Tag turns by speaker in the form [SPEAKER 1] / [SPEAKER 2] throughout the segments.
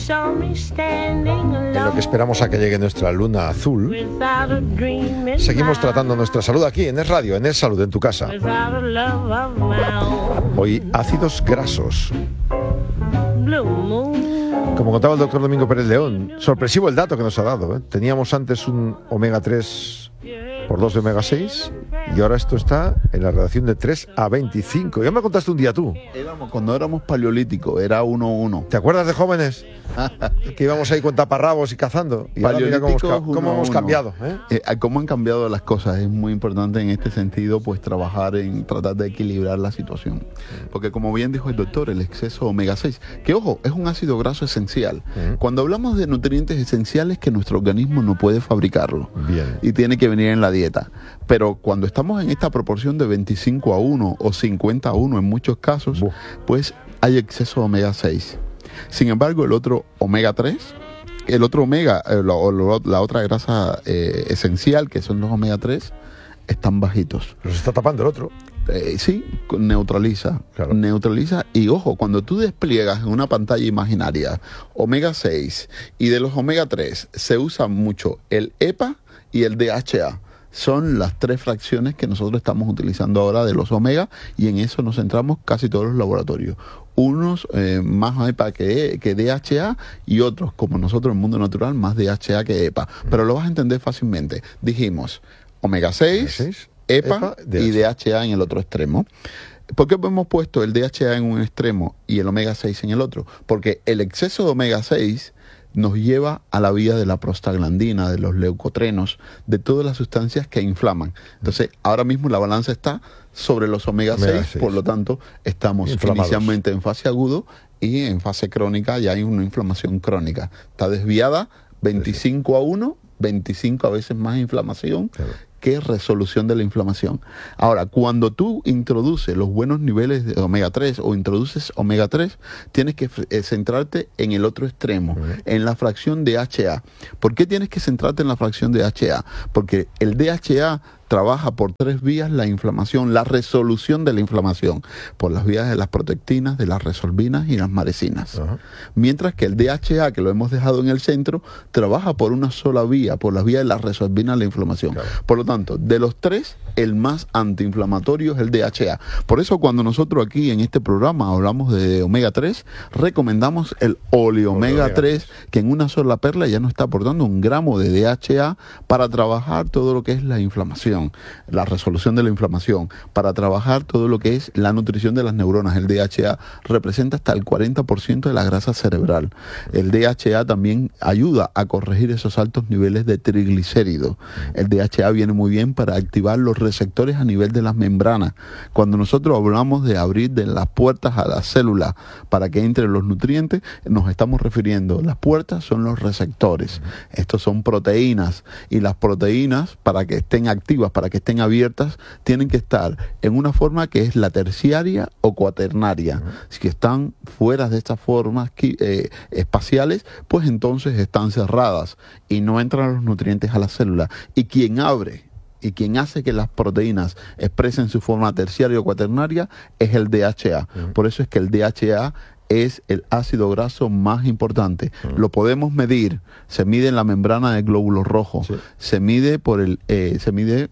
[SPEAKER 1] En lo que esperamos a que llegue nuestra luna azul, seguimos tratando nuestra salud aquí en Es Radio, en Es Salud en tu casa. Hoy, ácidos grasos. Como contaba el doctor Domingo Pérez León, sorpresivo el dato que nos ha dado, ¿eh? Teníamos antes un omega 3 por 2 de omega 6 y ahora esto está en la relación de 3 a 25. Ya me contaste un día tú.
[SPEAKER 2] Cuando éramos paleolíticos, era 1-1.
[SPEAKER 1] ¿Te acuerdas de jóvenes? Que íbamos ahí con taparrabos y cazando. Y ahora mira cómo hemos cambiado, ¿eh?
[SPEAKER 2] Cómo han cambiado las cosas. Es muy importante en este sentido, pues trabajar en tratar de equilibrar la situación. Porque como bien dijo el doctor, el exceso de omega 6, que ojo, es un ácido graso esencial. Cuando hablamos de nutrientes esenciales, que nuestro organismo no puede fabricarlo.
[SPEAKER 1] Bien.
[SPEAKER 2] Y tiene que venir en la dieta. Pero cuando estamos en esta proporción de 25-1 o 50-1 en muchos casos, pues hay exceso de omega 6. Sin embargo, el otro omega 3, el otro omega, la otra grasa esencial, que son los omega 3, están bajitos.
[SPEAKER 1] Pero se está tapando el otro.
[SPEAKER 2] Sí, neutraliza.
[SPEAKER 1] Claro.
[SPEAKER 2] Neutraliza. Y ojo, cuando tú despliegas en una pantalla imaginaria omega 6 y de los omega 3 se usa mucho el EPA y el DHA. Son las tres fracciones que nosotros estamos utilizando ahora de los omega, y en eso nos centramos casi todos los laboratorios. Unos más EPA que DHA, y otros, como nosotros en el mundo natural, más DHA que EPA. Pero lo vas a entender fácilmente. Dijimos omega 6, EPA y DHA en el otro extremo. ¿Por qué hemos puesto el DHA en un extremo y el omega 6 en el otro? Porque el exceso de omega 6 nos lleva a la vía de la prostaglandina, de los leucotrenos, de todas las sustancias que inflaman. Entonces, ahora mismo la balanza está sobre los omega 6, por lo tanto, estamos inicialmente en fase agudo y en fase crónica ya hay una inflamación crónica. Está desviada 25-1, 25 a veces más inflamación. Claro. Que resolución de la inflamación. Ahora, cuando tú introduces los buenos niveles de omega 3 o introduces omega 3, tienes que centrarte en el otro extremo, en la fracción de DHA. ¿Por qué tienes que centrarte en la fracción de DHA? Porque el DHA trabaja por tres vías la inflamación, la resolución de la inflamación, por las vías de las protectinas, de las resolvinas y las maresinas. Mientras que el DHA, que lo hemos dejado en el centro, trabaja por una sola vía, por las vías de las resolvinas de la inflamación. Claro. Por lo tanto, de los tres, el más antiinflamatorio es el DHA. Por eso cuando nosotros aquí en este programa hablamos de omega 3, recomendamos el oleomega 3, que en una sola perla ya nos está aportando 1 gramo de DHA para trabajar todo lo que es la inflamación, la resolución de la inflamación, para trabajar todo lo que es la nutrición de las neuronas. El DHA representa hasta el 40% de la grasa cerebral. El DHA también ayuda a corregir esos altos niveles de triglicéridos. El DHA viene muy bien para activar los receptores a nivel de las membranas. Cuando nosotros hablamos de abrir de las puertas a la célula para que entren los nutrientes, nos estamos refiriendo, las puertas son los receptores. Estos son proteínas, y las proteínas, para que estén activas, para que estén abiertas, tienen que estar en una forma que es la terciaria o cuaternaria. Si están fuera de estas formas espaciales, pues entonces están cerradas y no entran los nutrientes a la célula. Y quien abre y quien hace que las proteínas expresen su forma terciaria o cuaternaria es el DHA. Por eso es que el DHA es el ácido graso más importante. Lo podemos medir, se mide en la membrana del glóbulo rojo, se mide por se mide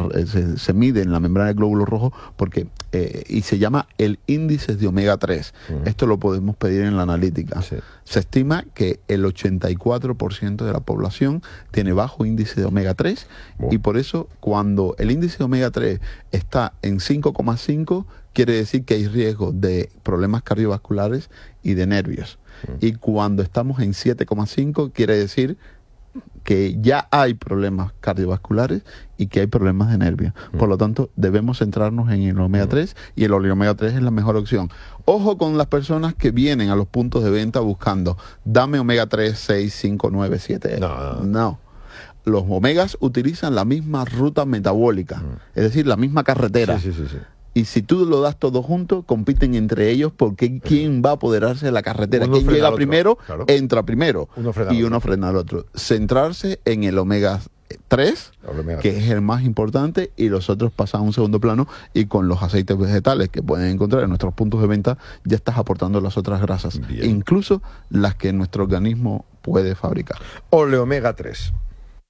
[SPEAKER 2] en la membrana del glóbulo rojo porque y se llama el índice de omega 3. Esto lo podemos pedir en la analítica. Se estima que el 84% de la población tiene bajo índice de omega 3 y por eso cuando el índice de omega 3 está en 5,5 quiere decir que hay riesgo de problemas cardiovasculares y de nervios. Y cuando estamos en 7,5 quiere decir que ya hay problemas cardiovasculares y que hay problemas de nervios. Por lo tanto, debemos centrarnos en el omega 3 y el omega 3 es la mejor opción. Ojo con las personas que vienen a los puntos de venta buscando, dame omega 3, 6, 5, 9, 7. No. Los omegas utilizan la misma ruta metabólica, es decir, la misma carretera. Sí. Y si tú lo das todo junto, compiten entre ellos porque quién va a apoderarse de la carretera. Quien llega primero, entra primero. Uno frena al otro. Centrarse en el omega 3,
[SPEAKER 1] El omega
[SPEAKER 2] que
[SPEAKER 1] 3.
[SPEAKER 2] es el más importante, y los otros pasan a un segundo plano, y con los aceites vegetales que pueden encontrar en nuestros puntos de venta ya estás aportando las otras grasas,
[SPEAKER 1] Bien.
[SPEAKER 2] incluso las que nuestro organismo puede fabricar.
[SPEAKER 1] Oleomega 3.